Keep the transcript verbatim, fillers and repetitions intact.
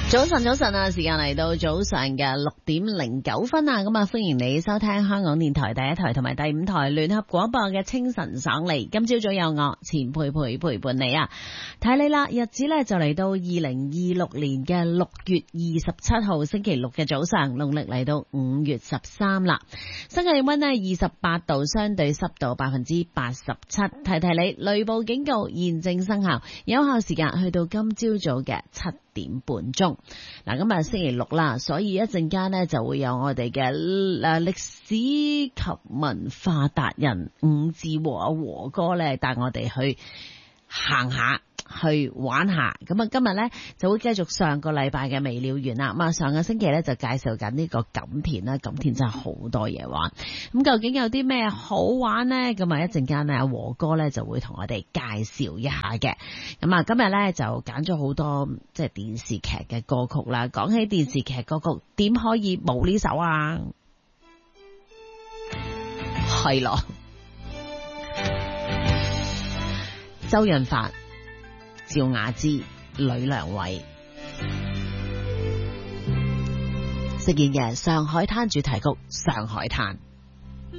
早晨，早晨啊！時間嚟到早上嘅六點零九分啊！咁啊，歡迎你收聽香港電台第一台同埋第五台聯合廣播嘅清晨爽利。今朝早有我錢佩佩陪伴你啊！睇你啦，日子呢就嚟到二零二六年嘅六月二十七號星期六嘅早上，農曆嚟到五月十三啦。新嘅氣溫呢二十八度，相對濕度百分之八十七。提提你，雷暴警告現正生效，有效時間去到今朝早嘅七點半鐘。嗱，今日星期六啦，所以一陣間呢就會有我哋嘅誒歷史及文化達人伍志和阿和哥咧帶我哋去行下，去玩下。咁啊，今日呢就會繼續上個禮拜嘅未了完啦。咁啊，上個星期呢就介紹緊呢個錦田啦，錦田真係好多嘢玩。咁究竟有啲咩好玩呢？咁啊，一陣間呢阿和哥呢就會同我哋介紹一下嘅。咁啊，今日呢就揀咗好多即係電視劇嘅歌曲啦。講起電視劇歌曲，點可以冇呢首啊？係咯，周潤發、趙雅芝、呂良偉飾演嘅《上海灘》主題曲《上海灘》。